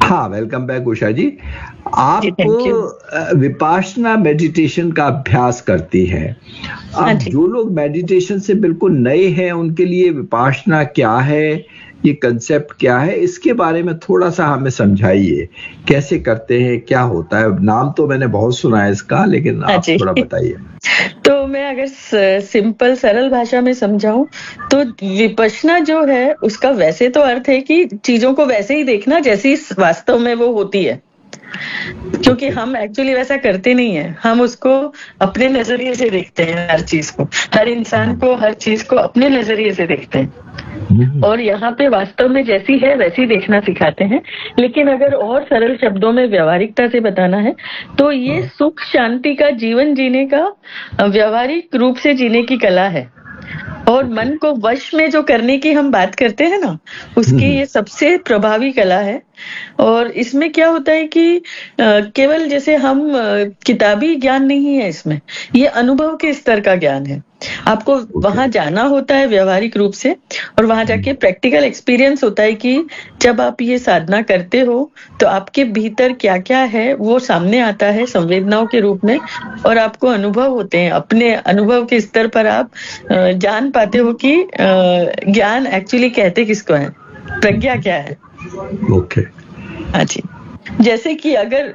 हाँ, welcome back Usha जी। जी, आप thank you. Vipassana meditation का अभ्यास करती हैं। हाँ अब जी। जो लोग मेडिटेशन से बिल्कुल नए हैं, उनके लिए विपाशना क्या है, ये कंसेप्ट क्या है, इसके बारे में थोड़ा-सा हमें समझाइए। कैसे करते हैं, क्या होता है? नाम तो मैंने बहुत सुना है इसका, लेकिन हाँ आप जी। थोड़ा बताइए। तो मैं अगर सिंपल सरल भाषा में समझाऊं तो विपश्यना जो है उसका वैसे तो अर्थ है कि चीजों को वैसे ही देखना जैसी वास्तव में वो होती है, क्योंकि ओके। हम एक्चुअली वैसा करते नहीं है। हम उसको अपने नजरिए से देखते हैं, हर चीज को, हर इंसान को, हर चीज को अपने नजरिए से देखते हैं। हुँ, और यहाँ पे वास्तव में जैसी है वैसी देखना सिखाते हैं। लेकिन अगर और सरल शब्दों में व्यवहारिकता से बताना है तो ये सुख शांति का जीवन जीने का व्यवहारिक रूप से जीने की कला है। और मन को वश में जो करने की हम बात करते हैं ना, उसकी ये सबसे प्रभावी कला है। और इसमें क्या होता है कि केवल जैसे हम किताबी ज्ञान नहीं है इसमें, ये अनुभव के स्तर का ज्ञान है। आपको वहां जाना होता है व्यवहारिक रूप से, और वहां जाके प्रैक्टिकल एक्सपीरियंस होता है कि जब आप ये साधना करते हो तो आपके भीतर क्या क्या है वो सामने आता है संवेदनाओं के रूप में, और आपको अनुभव होते हैं। अपने अनुभव के स्तर पर आप जान पाते हो कि ज्ञान एक्चुअली कहते किसको है, प्रज्ञा क्या है। ओके। हाँ जी। जैसे कि अगर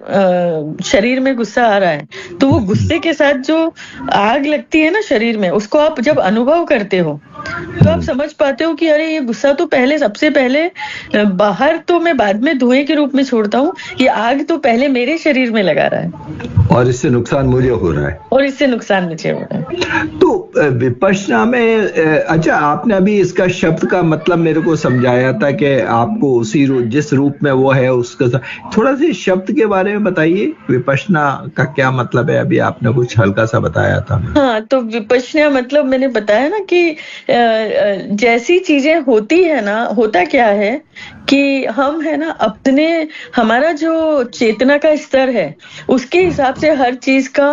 शरीर में गुस्सा आ रहा है तो वो गुस्से के साथ जो आग लगती है ना शरीर में, उसको आप जब अनुभव करते हो तो आप समझ पाते हो कि अरे ये गुस्सा तो पहले, सबसे पहले बाहर तो मैं बाद में धुएं के रूप में छोड़ता हूँ, ये आग तो पहले मेरे शरीर में लगा रहा है और इससे नुकसान मुझे हो रहा है। और इससे नुकसान मुझे हो रहा है। तो विपश्यना में अच्छा, आपने अभी इसका शब्द का मतलब मेरे को समझाया था कि आपको उसी जिस रूप में वो है उसका थोड़ा सा शब्द के बारे में बताइए। विपश्यना का क्या मतलब है? अभी आपने कुछ हल्का सा बताया था। हाँ, तो विपश्यना मतलब मैंने बताया ना कि जैसी चीजें होती है ना, होता क्या है कि हम है ना अपने, हमारा जो चेतना का स्तर है उसके हिसाब से हर चीज का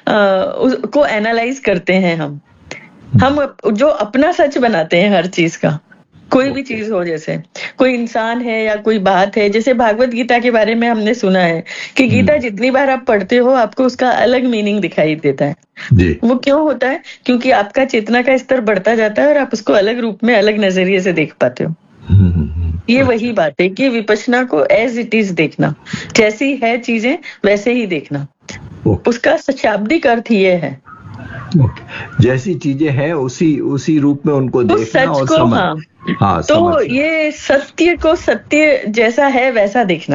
को एनालाइज करते हैं। हम जो अपना सच बनाते हैं हर चीज का, कोई भी चीज हो, जैसे कोई इंसान है या कोई बात है। जैसे भागवत गीता के बारे में हमने सुना है कि गीता जितनी बार आप पढ़ते हो आपको उसका अलग मीनिंग दिखाई देता है। जी। वो क्यों होता है? क्योंकि आपका चेतना का स्तर बढ़ता जाता है और आप उसको अलग रूप में, अलग नजरिए से देख पाते हो। ये वही बात है कि विपश्यना को एज इट इज देखना, जैसी है चीजें वैसे ही देखना। उसका शाब्दिक अर्थ ये है, जैसी चीजें हैं उसी रूप में उनको तो देखना सच और को, समझ। हाँ, तो समझना। ये सत्य को सत्य जैसा है वैसा देखना।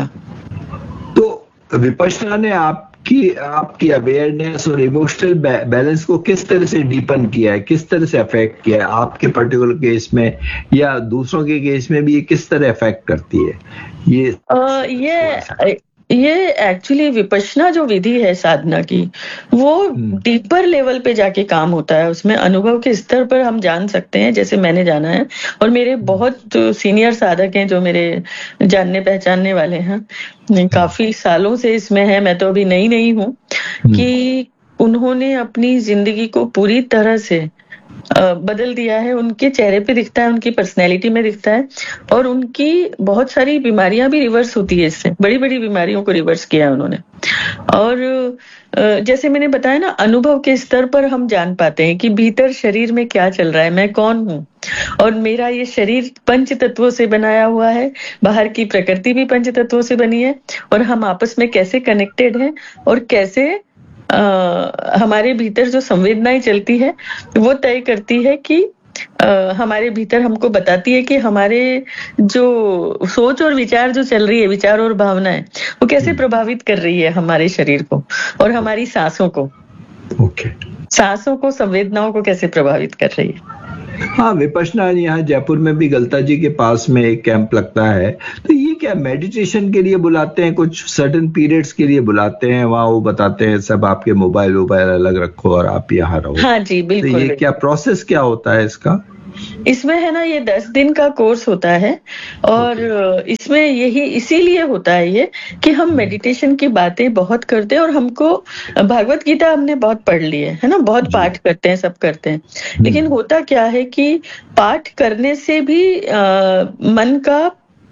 तो विपश्यना ने आपकी अवेयरनेस और इमोशनल बैलेंस को किस तरह से डीपन किया है, किस तरह से अफेक्ट किया है आपके पर्टिकुलर केस में, या दूसरों के केस में भी ये किस तरह अफेक्ट करती है? ये एक्चुअली विपश्यना जो विधि है साधना की, वो डीपर लेवल पे जाके काम होता है। उसमें अनुभव के स्तर पर हम जान सकते हैं, जैसे मैंने जाना है, और मेरे बहुत सीनियर साधक हैं जो मेरे जानने पहचानने वाले हैं, काफी सालों से इसमें है, मैं तो अभी नई हूँ, कि उन्होंने अपनी जिंदगी को पूरी तरह से बदल दिया है। उनके चेहरे पे दिखता है, उनकी पर्सनैलिटी में दिखता है, और उनकी बहुत सारी बीमारियां भी रिवर्स होती है इससे। बड़ी बड़ी बीमारियों को रिवर्स किया है उन्होंने। और जैसे मैंने बताया ना, अनुभव के स्तर पर हम जान पाते हैं कि भीतर शरीर में क्या चल रहा है, मैं कौन हूँ, और मेरा ये शरीर पंच तत्वों से बनाया हुआ है, बाहर की प्रकृति भी पंच तत्वों से बनी है, और हम आपस में कैसे कनेक्टेड हैं, और कैसे हमारे भीतर जो संवेदनाएं चलती है वो तय करती है कि हमारे भीतर हमको बताती है कि हमारे जो सोच और विचार जो चल रही है, विचार और भावनाएं, वो कैसे प्रभावित कर रही है हमारे शरीर को और हमारी सांसों को। सांसों को, संवेदनाओं को कैसे प्रभावित कर रही है। हाँ, विपश्यना यहाँ जयपुर में भी गलता जी के पास में एक कैंप लगता है। तो ये क्या मेडिटेशन के लिए बुलाते हैं, कुछ सर्टेन पीरियड्स के लिए बुलाते हैं? वहाँ वो बताते हैं सब आपके मोबाइल अलग रखो और आप यहाँ रहो। हाँ जी, बिल्कुल। तो ये क्या प्रोसेस क्या होता है इसका? इसमें है ना, ये 10 दिन का कोर्स होता है, और इसमें यही इसीलिए होता है ये कि हम मेडिटेशन की बातें बहुत करते हैं, और हमको भागवत गीता हमने बहुत पढ़ ली है ना, बहुत पाठ करते हैं, सब करते हैं। लेकिन होता क्या है कि पाठ करने से भी मन का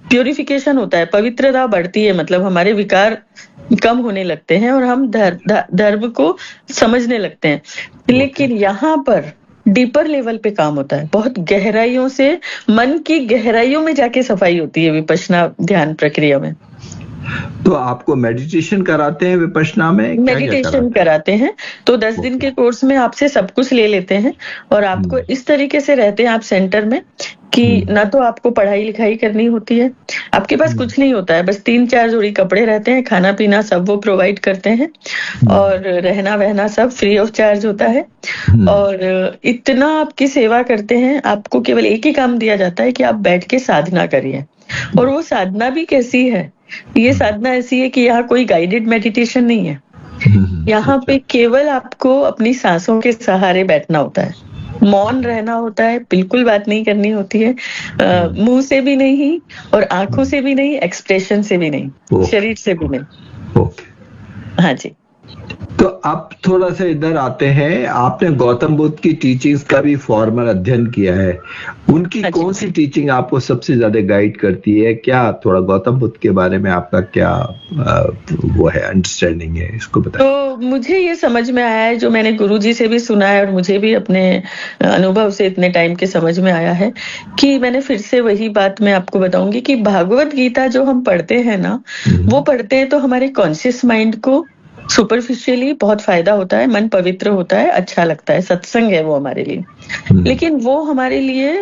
प्यूरिफिकेशन होता है, पवित्रता बढ़ती है, मतलब हमारे विकार कम होने लगते हैं और हम धर्म को समझने लगते हैं। लेकिन यहाँ पर डीपर लेवल पे काम होता है, बहुत गहराइयों से, मन की गहराइयों में जाके सफाई होती है विपश्यना ध्यान प्रक्रिया में। तो आपको मेडिटेशन कराते हैं विपश्यना में? मेडिटेशन कराते हैं, तो 10 दिन के कोर्स में आपसे सब कुछ ले लेते हैं और आपको इस तरीके से रहते हैं आप सेंटर में कि ना तो आपको पढ़ाई लिखाई करनी होती है, आपके पास कुछ नहीं होता है, बस 3-4 जोड़ी कपड़े रहते हैं, खाना पीना सब वो प्रोवाइड करते हैं और रहना वहना सब फ्री ऑफ चार्ज होता है। और इतना आपकी सेवा करते हैं, आपको केवल एक ही काम दिया जाता है कि आप बैठ के साधना करिए। और वो साधना भी कैसी है, ये साधना ऐसी है कि यहाँ कोई गाइडेड मेडिटेशन नहीं है, यहाँ पे केवल आपको अपनी सांसों के सहारे बैठना होता है, मौन रहना होता है, बिल्कुल बात नहीं करनी होती है, मुंह से भी नहीं और आंखों से भी नहीं, एक्सप्रेशन से भी नहीं, शरीर से भी नहीं। हाँ जी। तो आप थोड़ा सा इधर आते हैं, आपने गौतम बुद्ध की टीचिंग्स का भी फॉर्मल अध्ययन किया है, उनकी कौन सी टीचिंग आपको सबसे ज्यादा गाइड करती है? क्या थोड़ा गौतम बुद्ध के बारे में आपका क्या वो है, अंडरस्टैंडिंग है, इसको बताइए। तो मुझे ये समझ में आया है, जो मैंने गुरुजी से भी सुना है और मुझे भी अपने अनुभव से इतने टाइम के समझ में आया है कि मैंने फिर से वही बात मैं आपको बताऊंगी कि भागवत गीता जो हम पढ़ते हैं ना, वो पढ़ते हैं तो हमारे कॉन्शियस माइंड को सुपरफिशियली बहुत फायदा होता है, मन पवित्र होता है, अच्छा लगता है, सत्संग है वो हमारे लिए। लेकिन वो हमारे लिए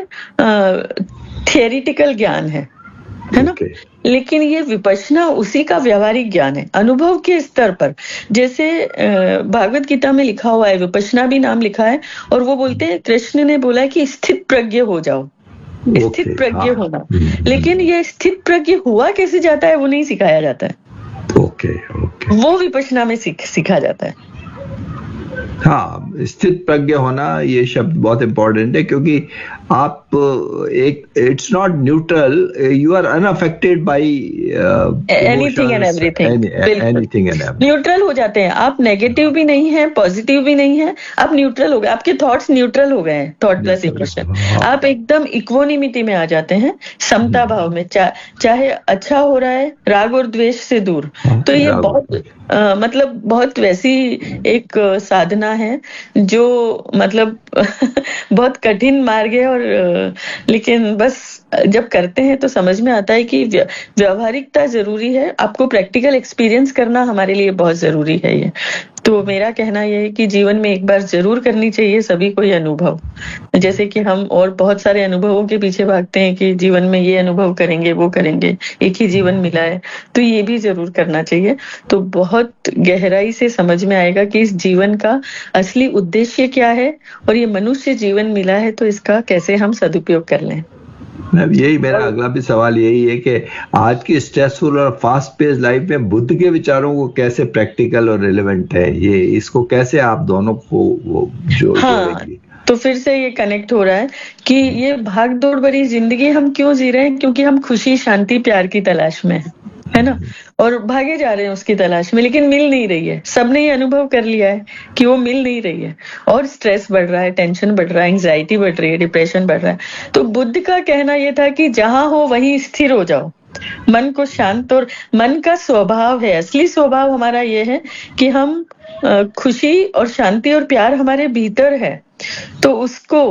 थियरिटिकल ज्ञान है ना। लेकिन ये विपश्यना उसी का व्यवहारिक ज्ञान है, अनुभव के स्तर पर। जैसे भागवत गीता में लिखा हुआ है, विपश्यना भी नाम लिखा है, और वो बोलते हैं, कृष्ण ने बोला कि स्थित प्रज्ञ हो जाओ, स्थित प्रज्ञ होना। लेकिन ये स्थित प्रज्ञ हुआ कैसे जाता है वो नहीं सिखाया जाता है। वो विपश्यना में सीखा जाता है। हाँ, स्थित प्रज्ञ होना, ये शब्द बहुत इंपॉर्टेंट है, क्योंकि आप एक, it's not neutral, you are unaffected bye anything and everything, anything and everything. Neutral हो जाते हैं आप, नेगेटिव भी नहीं है, पॉजिटिव भी नहीं है, आप न्यूट्रल हो गए, आपके थॉट्स न्यूट्रल हो गए हैं, थॉट प्लस इमोशन, आप एकदम इक्वोनिमिटी में आ जाते हैं, समता भाव में, चाहे अच्छा हो रहा है, राग और द्वेष से दूर। तो ये बहुत मतलब बहुत वैसी एक साधना है जो मतलब बहुत कठिन मार्ग है, और लेकिन बस जब करते हैं तो समझ में आता है कि व्यवहारिकता जरूरी है, आपको प्रैक्टिकल एक्सपीरियंस करना हमारे लिए बहुत जरूरी है। ये तो मेरा कहना यह है कि जीवन में एक बार जरूर करनी चाहिए सभी को ये अनुभव। जैसे कि हम और बहुत सारे अनुभवों के पीछे भागते हैं कि जीवन में ये अनुभव करेंगे, वो करेंगे, एक ही जीवन मिला है, तो ये भी जरूर करना चाहिए। तो बहुत गहराई से समझ में आएगा कि इस जीवन का असली उद्देश्य क्या है, और ये मनुष्य जीवन मिला है तो इसका कैसे हम सदुपयोग कर लें। यही मेरा अगला भी सवाल यही है कि आज की स्ट्रेसफुल और फास्ट पेस लाइफ में बुद्ध के विचारों को कैसे प्रैक्टिकल और रिलेवेंट है, ये इसको कैसे आप दोनों को वो जोड़ेंगे? तो फिर से ये कनेक्ट हो रहा है कि ये भाग दौड़ भरी जिंदगी हम क्यों जी रहे हैं, क्योंकि हम खुशी, शांति, प्यार की तलाश में है ना, और भागे जा रहे हैं उसकी तलाश में, लेकिन मिल नहीं रही है। सबने ये अनुभव कर लिया है कि वो मिल नहीं रही है, और स्ट्रेस बढ़ रहा है, टेंशन बढ़ रहा है, एंजाइटी बढ़ रही है, डिप्रेशन बढ़ रहा है। तो बुद्ध का कहना ये था कि जहां हो वहीं स्थिर हो जाओ, मन को शांत, और मन का स्वभाव है, असली स्वभाव हमारा ये है कि हम खुशी और शांति और प्यार हमारे भीतर है, तो उसको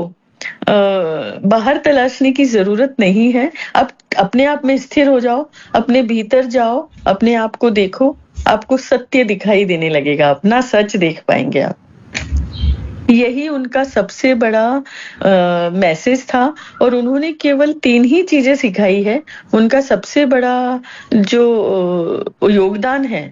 बाहर तलाशने की जरूरत नहीं है। आप अपने आप में स्थिर हो जाओ, अपने भीतर जाओ, अपने आप को देखो, आपको सत्य दिखाई देने लगेगा, अपना सच देख पाएंगे आप। यही उनका सबसे बड़ा मैसेज था, और उन्होंने केवल 3 ही चीजें सिखाई है। उनका सबसे बड़ा जो योगदान है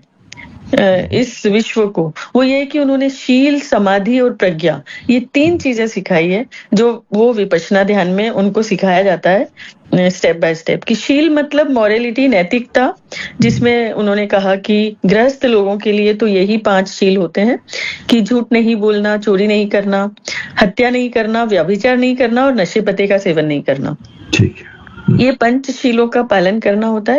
इस विश्व को, वो ये है कि उन्होंने शील, समाधि और प्रज्ञा, ये 3 चीजें सिखाई है, जो वो विपश्यना ध्यान में उनको सिखाया जाता है स्टेप बाय स्टेप। कि शील मतलब मॉरलिटी, नैतिकता, जिसमें उन्होंने कहा कि गृहस्थ लोगों के लिए तो यही 5 शील होते हैं कि झूठ नहीं बोलना, चोरी नहीं करना, हत्या नहीं करना, व्यभिचार नहीं करना और नशे पत्ते का सेवन नहीं करना। ठीक है। ये 5 शीलों का पालन करना होता है।